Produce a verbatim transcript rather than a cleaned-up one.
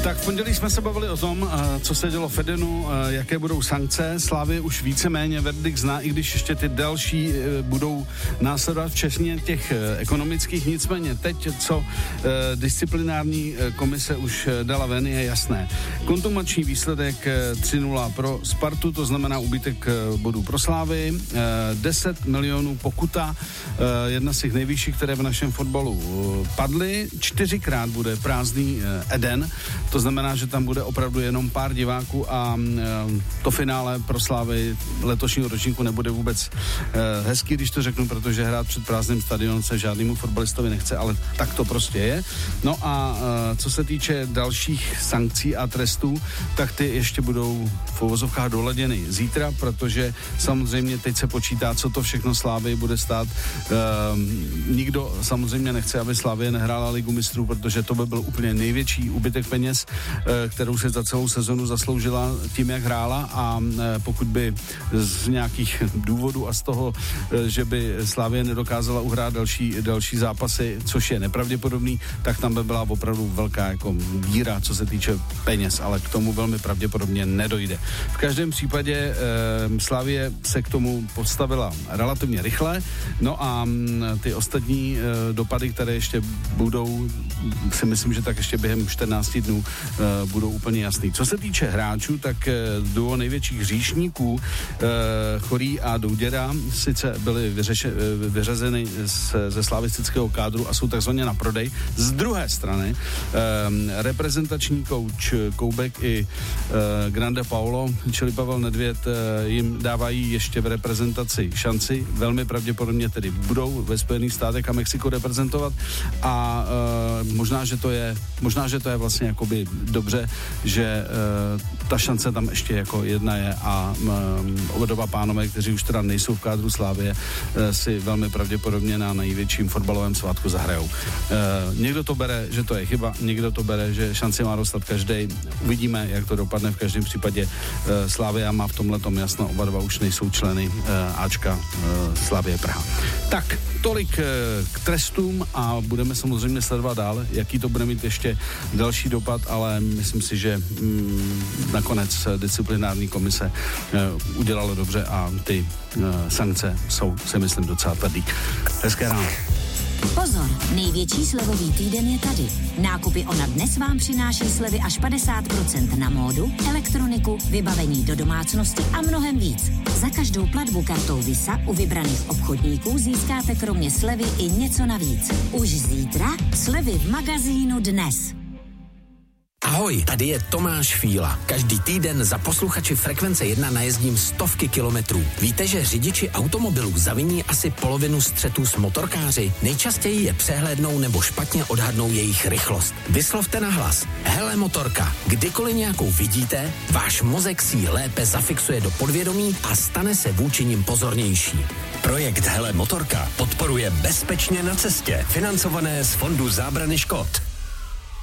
Tak v pondělí jsme se bavili o tom, co se dělo v Edenu, jaké budou sankce. Slavie už víceméně verdikt zná, i když ještě ty další budou následovat, včetně těch ekonomických. Nicméně teď, co disciplinární komise už dala ven, je jasné. Kontumační výsledek tři nula pro Spartu, to znamená úbytek bodů pro Slavii, deset milionů pokuta, jedna z těch nejvyšších, které v našem fotbalu padly. Čtyřikrát bude prázdný Eden, to znamená, že tam bude opravdu jenom pár diváků a to finále pro Slavii letošního ročníku nebude vůbec hezký, když to řeknu, protože hrát před prázdným stadionem se žádnému fotbalistovi nechce, ale tak to prostě je. No a co se týče dalších sankcí a trestů, tak ty ještě budou v uvozovkách doladěny zítra, protože samozřejmě teď se počítá, co to všechno Slavii bude stát. Nikdo samozřejmě nechce, aby Slavie nehrála Ligu mistrů, protože to by byl úplně největší úbytek peněz, kterou se za celou sezonu zasloužila tím, jak hrála, a pokud by z nějakých důvodů a z toho, že by Slavie nedokázala uhrát další, další zápasy, což je nepravděpodobný, tak tam by byla opravdu velká jako díra, co se týče peněz, ale k tomu velmi pravděpodobně nedojde. V každém případě eh, Slavie se k tomu postavila relativně rychle, no a ty ostatní eh, dopady, které ještě budou, si myslím, že tak ještě během čtrnácti dnů eh, budou úplně jasný. Co se týče hráčů, tak eh, duo největších hříšníků, eh, Chorý a Douděra, sice byly vyřeše, eh, vyřazeny z, ze slavistického kádru a jsou takzvaně na prodej. Z druhé strany eh, reprezentační kouč Koubek i eh, Grande Paulo, čili Pavel Nedvěd, eh, jim dávají ještě v reprezentaci šanci. Velmi pravděpodobně tedy budou ve Spojených státech a Mexiku reprezentovat a eh, možná, že to je možná, že to je vlastně jakoby dobře, že eh, ta šance tam ještě jako jedna je a eh, oba dva pánové, kteří už teda nejsou v kádru Slavie, eh, si velmi pravděpodobně na největším fotbalovém svátku zahrajou. Eh, někdo to bere, že to je chyba, někdo to bere, že šanci má dostat každý. Uvidíme, jak to dopadne. V každém případě uh, Slavia má v tomhletom jasno, oba dva už nejsou členy uh, Ačka uh, Slavie Praha. Tak, tolik uh, k trestům a budeme samozřejmě sledovat dál, jaký to bude mít ještě další dopad, ale myslím si, že mm, nakonec disciplinární komise uh, udělala dobře a ty uh, sankce jsou, si myslím, docela tvrdý. Hezké ráno. Pozor, největší slevový týden je tady. Nákupy Ona dnes vám přináší slevy až padesát procent na módu, elektroniku, vybavení do domácnosti a mnohem víc. Za každou platbu kartou Visa u vybraných obchodníků získáte kromě slevy i něco navíc. Už zítra slevy v magazínu Dnes. Ahoj, tady je Tomáš Fíla. Každý týden za posluchači Frekvence jedna najezdím stovky kilometrů. Víte, že řidiči automobilů zaviní asi polovinu střetů s motorkáři? Nejčastěji je přehlédnou nebo špatně odhadnou jejich rychlost. Vyslovte nahlas. Hele motorka, kdykoliv nějakou vidíte, váš mozek si ji lépe zafixuje do podvědomí a stane se vůči nim pozornější. Projekt Hele motorka podporuje Bezpečně na cestě, financované z Fondu zábrany škod.